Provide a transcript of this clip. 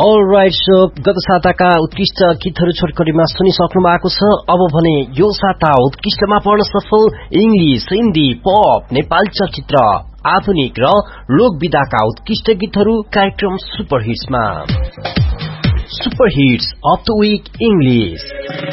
All right so गत साताका उत्कृष्ट गीतहरू छोटकरीमा सुनिसक्नु भएको छ। अब भने यो साता उत्कृष्टमा पढ्न सफल इंग्लिश, हिन्दी, पप, नेपाली चलचित्र, आधुनिक र लोक विधाका उत्कृष्ट गीतहरू कार्यक्रम super हिट्समा। Super hits of the week English.